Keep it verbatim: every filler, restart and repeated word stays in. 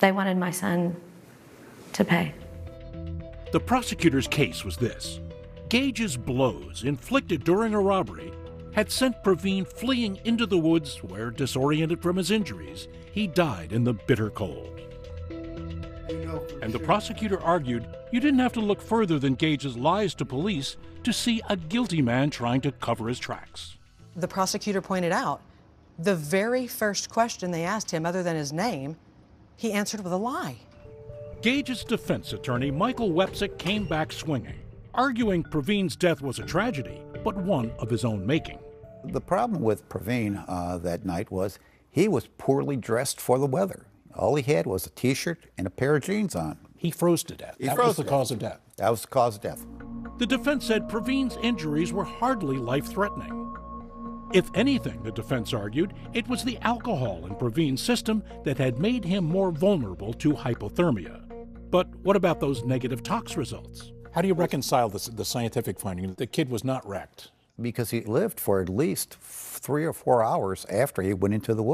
They wanted my son to pay. The prosecutor's case was this. Gage's blows, inflicted during a robbery, had sent Praveen fleeing into the woods where, disoriented from his injuries, he died in the bitter cold. And the prosecutor argued you didn't have to look further than Gage's lies to police to see a guilty man trying to cover his tracks. The prosecutor pointed out the very first question they asked him, other than his name, he answered with a lie. Gage's defense attorney, Michael Wepsick, came back swinging, arguing Praveen's death was a tragedy, but one of his own making. The problem with Praveen uh, that night was he was poorly dressed for the weather. All he had was a T-shirt and a pair of jeans on. He froze to death. He that froze was the to cause death. of death. That was the cause of death. The defense said Praveen's injuries were hardly life-threatening. If anything, the defense argued, it was the alcohol in Praveen's system that had made him more vulnerable to hypothermia. But what about those negative tox results? How do you reconcile this, the scientific finding that the kid was not wrecked? Because he lived for at least three or four hours after he went into the woods.